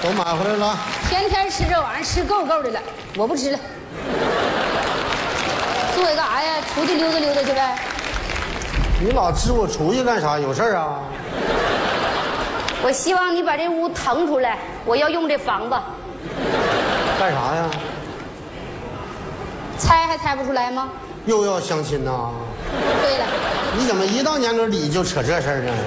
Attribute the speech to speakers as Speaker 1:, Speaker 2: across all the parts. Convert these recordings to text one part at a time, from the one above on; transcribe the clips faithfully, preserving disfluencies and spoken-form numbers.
Speaker 1: 都买回来了。
Speaker 2: 天天吃这玩意儿，吃够够的了，我不吃了。做一干啥呀？出去溜达溜达去呗。
Speaker 1: 你老支我出去干啥？有事儿啊？
Speaker 2: 我希望你把这屋腾出来，我要用这房子。
Speaker 1: 干啥呀？
Speaker 2: 猜还猜不出来吗？
Speaker 1: 又要相亲呐？
Speaker 2: 对了，
Speaker 1: 你怎么一到年根里就扯这事儿呢？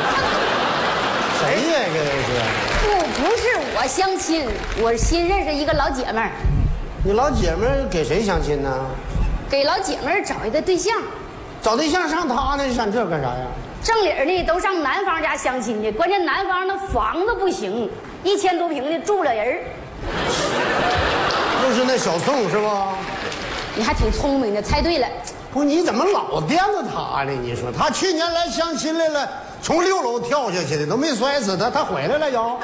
Speaker 1: 谁呀？这是？
Speaker 2: 不，不是我相亲，我新认识一个老姐们儿。
Speaker 1: 你老姐们儿给谁相亲呢？
Speaker 2: 给老姐们儿找一个对象。
Speaker 1: 找对象上他呢？上这干啥呀？
Speaker 2: 正理儿呢都上男方家相亲去，关键男方那房子不行，一千多平的住不了人儿。
Speaker 1: 又是那小宋是吧？
Speaker 2: 你还挺聪明的，猜对了。
Speaker 1: 不，你怎么老惦着他呢？你说他去年来相亲来了，从六楼跳下去的，都没摔死他，他回来了又。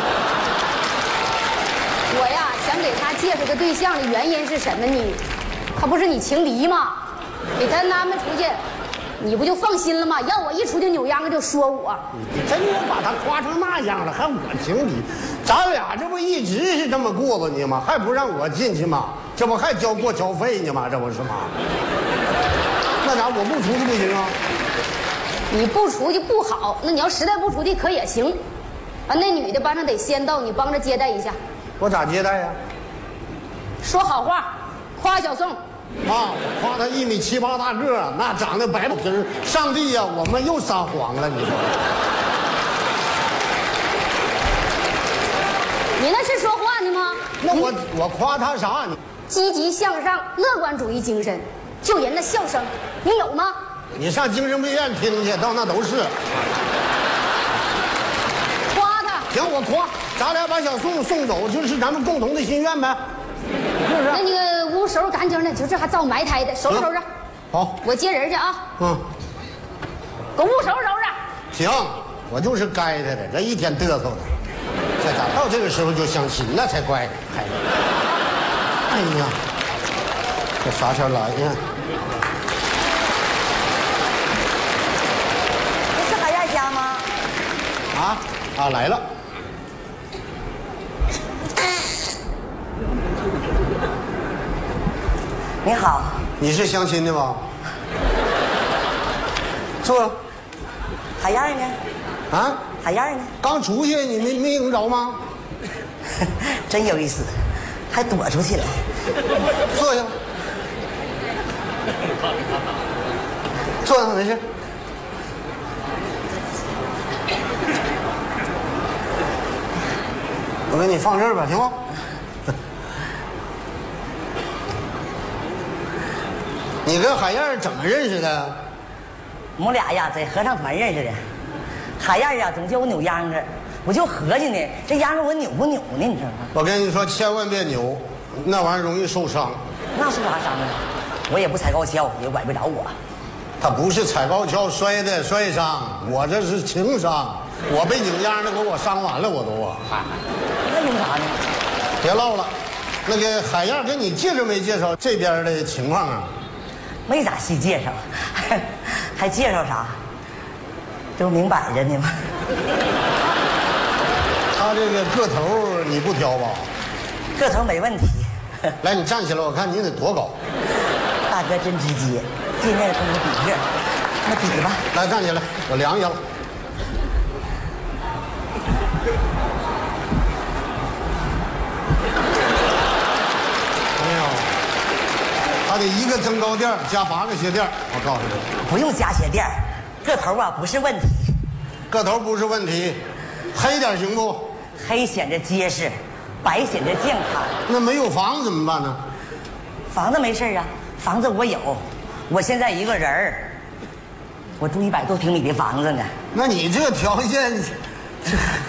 Speaker 2: 我呀，想给他介绍个对象的原因是什么呢？他不是你情敌吗？给他安排出去，你不就放心了吗？要我一出去扭秧歌就说我。
Speaker 1: 你真是把他夸成那样了，还我情敌？咱俩这不一直是这么过吧你吗？还不让我进去吗？这不还交过交费呢吗？这不是吗？那咋我不出去不行啊？
Speaker 2: 你不出去不好，那你要实在不出去可也行。啊，那女的班上得先到，你帮着接待一下。
Speaker 1: 我咋接待呀？
Speaker 2: 说好话，夸小宋。
Speaker 1: 啊，我夸他一米七八大个，那长得白不皮儿。上帝呀，我们又撒谎了，你说？
Speaker 2: 你那是说话呢吗？
Speaker 1: 那我我夸他啥？你
Speaker 2: 积极向上、乐观主义精神，就人的笑声，你有吗？
Speaker 1: 你上精神病院听去，到那都是。
Speaker 2: 夸他。
Speaker 1: 行，我夸，咱俩把小宋送走，就是咱们共同的心愿呗，是不是？
Speaker 2: 那那个屋收拾干净的，就这还遭埋汰的，收拾收拾。
Speaker 1: 好，
Speaker 2: 我接人去啊。
Speaker 1: 嗯，
Speaker 2: 给屋收拾收拾。
Speaker 1: 行，我就是该他的，这一天嘚瑟的，这咋到这个时候就相亲，那才怪呢，孩子。哎呀，这啥前来呀？
Speaker 3: 这是海燕家吗？
Speaker 1: 啊啊，来了。
Speaker 3: 你好，
Speaker 1: 你是相亲的吗？坐。
Speaker 3: 海燕呢？
Speaker 1: 啊，
Speaker 3: 海燕呢？
Speaker 1: 刚出去，你没没迎着吗？
Speaker 3: 真有意思，还躲出去了。
Speaker 1: 坐下。坐下，没事。我给你放这儿吧，行吗？你跟海燕怎么认识的？
Speaker 3: 我们俩呀，在合唱团认识的。海燕呀，总叫我扭秧歌，我就合计呢，这秧歌我扭不扭呢？你知道吗？
Speaker 1: 我跟你说，千万别扭，那玩意儿容易受伤。
Speaker 3: 那受啥伤啊？我也不踩高跷，也崴不着我。
Speaker 1: 他不是踩高跷摔的摔伤，我这是情伤。我被扭秧的给我伤完了，我都啊。
Speaker 3: 那用啥呢？
Speaker 1: 别唠了，那个海燕给你介绍没介绍这边的情况啊？
Speaker 3: 没咋细介绍，还还介绍啥？都明摆着呢嘛。
Speaker 1: 他这个个头你不挑吧？
Speaker 3: 个头没问题。
Speaker 1: 来，你站起来，我看你得多高。
Speaker 3: 大哥真直接，见面跟我比个，那比吧。
Speaker 1: 来，站起来，我量一下了。没有，他得一个增高垫加八个鞋垫，我告诉你。
Speaker 3: 不用加鞋垫，个头啊不是问题。
Speaker 1: 个头不是问题，黑点行不？
Speaker 3: 黑显着结实，白显着健康。
Speaker 1: 那没有房子怎么办呢？
Speaker 3: 房子没事啊，房子我有，我现在一个人儿，我住一百多平米的房子呢。
Speaker 1: 那你这条件。